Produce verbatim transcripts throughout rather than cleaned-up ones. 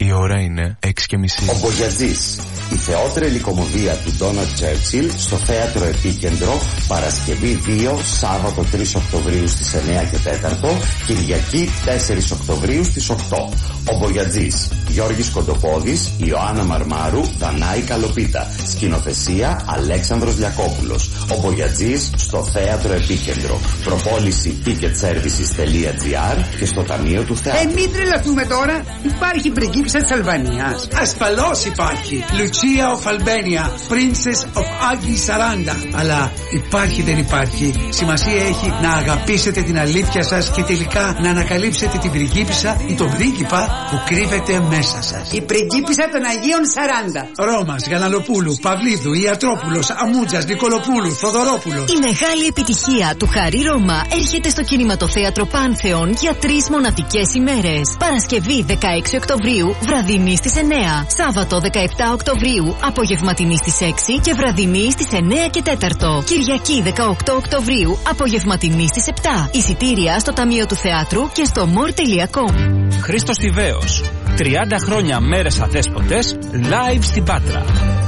Η ώρα είναι έξι και μισή. Ο Μπογιατζής, η θεότρελη κομμωδία του Ντόναλντ Τσέρτσιλ στο Θέατρο Επίκεντρο, Παρασκευή δύο, Σάββατο τρεις Οκτωβρίου στις εννιά και τέταρτο, Κυριακή τέσσερις Οκτωβρίου στις οκτώ. Ο Μπογιατζής, Γιώργης Κοντοπόδης, Ιωάννα Μαρμάρου, Δανάη Καλοπίτα. Σκηνοθεσία Αλέξανδρος Λιακόπουλος. Ο Μπογιατζής στο Θέατρο Επίκεντρο. Προπόληση ticketservices τελεία gr και στο Ταμείο του Θεάτρου. Ε, μην τρελαθούμε τώρα. Υπάρχει πριγκίπισσα της Αλβανίας. Ασφαλώς υπάρχει. Lucia of Albania, Princess of Agi σαράντα. Αλλά υπάρχει δεν υπάρχει. Σημασία έχει να αγαπήσετε την αλήθεια σας και τελικά να ανακαλύψετε την πριγκίπισσα ή τον πρίγκιπα που κρύβεται μέσα σας. Η πριγκίπισσα των Αγίων σαράντα. Ρώμας, Γαλανοπούλου, Παυλίδου, Ιατρόπουλος, Αμούτζας, Νικολοπούλου, Θοδωρόπουλος. Η μεγάλη επιτυχία του Χαρί Ρώμα έρχεται στο Κινηματοθέατρο Πάνθεον για τρεις μοναδικές ημέρες. Παρασκευή δεκαέξι Οκτωβρίου, βραδινή στις εννιά. Σάββατο δεκαεπτά Οκτωβρίου, απογευματινή στις έξι και βραδινή στις εννιά και τέταρτο. Κυριακή δεκαοκτώ Οκτωβρίου, απογευματινή στις επτά. Εισιτήρια στο Ταμείο του Θεάτρου και στο more τελεία com. Χρήστος Τιβαίος, τριάντα χρόνια μέρες αδέσποτες, live στην Πάτρα.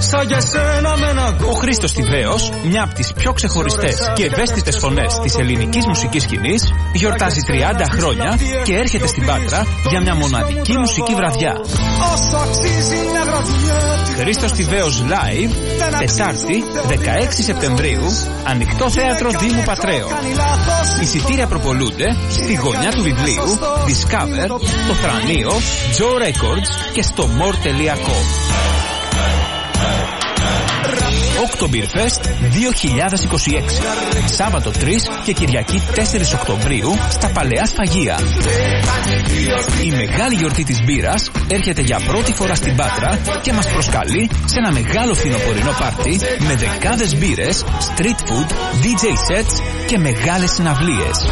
Ο Χρήστος Τιβαίος, μια από τις πιο ξεχωριστές και ευαίσθητες φωνές της ελληνικής μουσικής σκηνής, γιορτάζει τριάντα χρόνια και έρχεται στην Πάτρα για μια μοναδική μουσική βραδιά. Χρήστος Τιβαίος live, Τετάρτη δεκαέξι Σεπτεμβρίου, ανοιχτό θέατρο Δήμου Πατρέων. Εισιτήρια προπολούνται στη γωνιά του βιβλίου, Discover, το Θρανείο, Joe Records και στο more τελεία com. Oktoberfest δύο χιλιάδες είκοσι έξι. Σάββατο τρεις και Κυριακή τέσσερις Οκτωβρίου στα Παλαιά Σφαγεία. Η μεγάλη γιορτή της μπύρας έρχεται για πρώτη φορά στην Πάτρα και μας προσκαλεί σε ένα μεγάλο φθινοπορεινό πάρτι με δεκάδες μπύρες, street food, ντι τζέι sets και μεγάλες συναυλίες.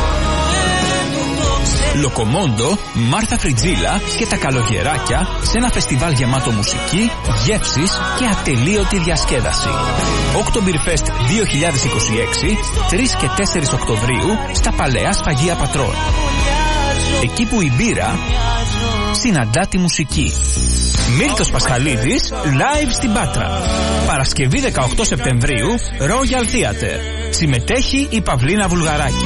Λοκομόντο, Μάρθα Φριτζίλα και τα καλογεράκια σε ένα φεστιβάλ γεμάτο μουσική, γεύσεις και ατελείωτη διασκέδαση. Oktoberfest δύο χιλιάδες είκοσι έξι, τρεις και τέσσερις Οκτωβρίου στα Παλαιά Σφαγεία Πατρών. Εκεί που η μπύρα συναντά τη μουσική. Μίλτος Πασχαλίδης live στην Πάτρα. Παρασκευή δεκαοκτώ Σεπτεμβρίου, Royal Theatre. Συμμετέχει η Παυλίνα Βουλγαράκη.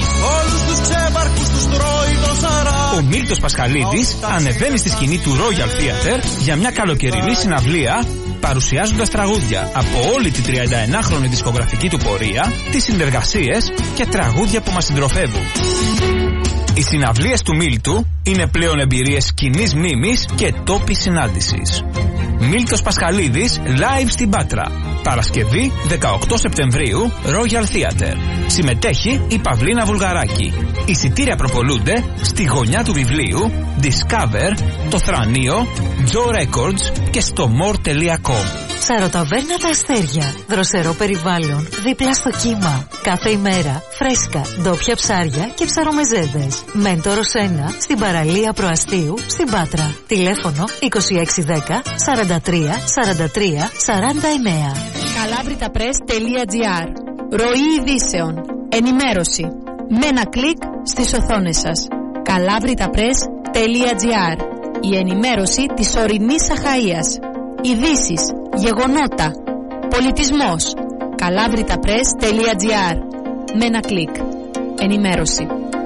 Ο Μίλτος Πασχαλίδης ανεβαίνει στη σκηνή του Royal Theatre για μια καλοκαιρινή συναυλία, παρουσιάζοντας τραγούδια από όλη τη τριανταενάχρονη δισκογραφική του πορεία, τις συνεργασίες και τραγούδια που μας συντροφεύουν. Οι συναυλίες του Μίλτου είναι πλέον εμπειρίες κοινής μνήμης και τόπης συνάντησης. Μίλτος Πασχαλίδης live στην Πάτρα. Παρασκευή δεκαοκτώ Σεπτεμβρίου, Royal Theatre. Συμμετέχει η Παυλίνα Βουλγαράκη. Εισιτήρια προπολούνται στη γωνιά του βιβλίου, Discover, το Θρανείο, Joe Records και στο more τελεία com. Σαροταβέρνα Τα Αστέρια. Δροσερό περιβάλλον, δίπλα στο κύμα. Κάθε ημέρα φρέσκα, ντόπια ψάρια και ψαρομεζέδες. Μέντορος ένα στην παραλία Προαστίου στην Πάτρα. Τηλέφωνο είκοσι έξι δέκα σαράντα τρία σαράντα τρία σαράντα εννέα. Καλάβριταπρες τελεία gr. Ροή ειδήσεων. Ενημέρωση. Με ένα κλικ στις οθόνες σας. Καλάβριταπρες τελεία gr. Η ενημέρωση της ορεινής Αχαΐας. Ειδήσεις, γεγονότα, πολιτισμός. Καλάβριταπρες τελεία gr. Με ένα κλικ. Ενημέρωση.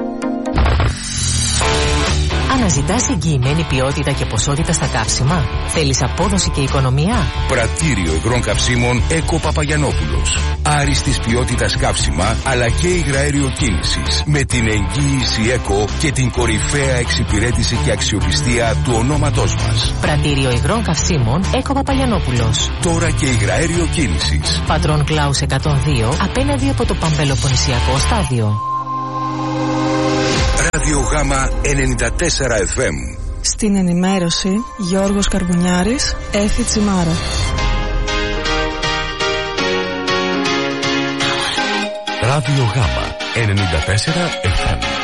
Αναζητάς εγγυημένη ποιότητα και ποσότητα στα καύσιμα? Θέλεις απόδοση και οικονομία? Πρατήριο υγρών καυσίμων Έκο Παπαγιανόπουλος. Άριστης ποιότητας καύσιμα αλλά και υγραέριο κίνησης. Με την εγγύηση Έκο και την κορυφαία εξυπηρέτηση και αξιοπιστία του ονόματός μας. Πρατήριο υγρών καυσίμων Έκο Παπαγιανόπουλος. Τώρα και υγραέριο κίνησης. Πατρών Κλάους εκατόν δύο απέναντι από το Παμπελοποννησιακό στάδιο. Ράδιο Γάμα ενενήντα τέσσερα εφ εμ. Στην ενημέρωση Γιώργος Καρμπουνιάρης, Έφη Τσιμάρα. Ράδιο Γάμα ενενήντα τέσσερα εφ εμ.